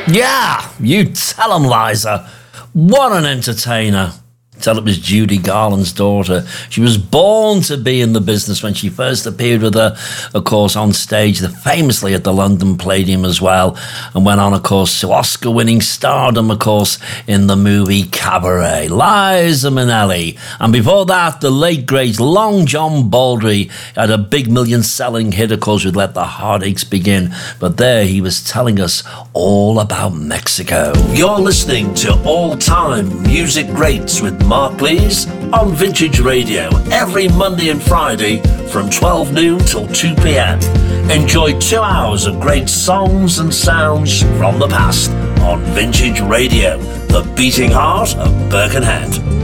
Yeah, you tell 'em, Liza. What an entertainer. Tell it was Judy Garland's daughter. She was born to be in the business when she first appeared with her, of course, on stage, famously at the London Palladium as well, and went on, of course, to Oscar-winning stardom, of course, in the movie Cabaret. Liza Minnelli. And before that, the late, great Long John Baldry had a big million-selling hit, of course, with Let the Heartaches Begin. But there he was telling us all about Mexico. You're listening to All Time Music Greats with Mark Lees on Vintage Radio every Monday and Friday from 12 noon till 2 p.m. Enjoy 2 hours of great songs and sounds from the past on Vintage Radio, the beating heart of Birkenhead.